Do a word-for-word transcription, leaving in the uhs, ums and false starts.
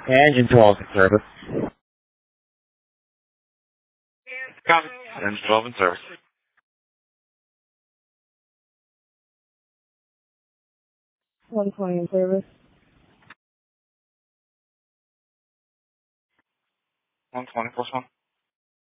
Engine twelve in service. Copy. Engine twelve in service. one twenty in service. one twenty plus one.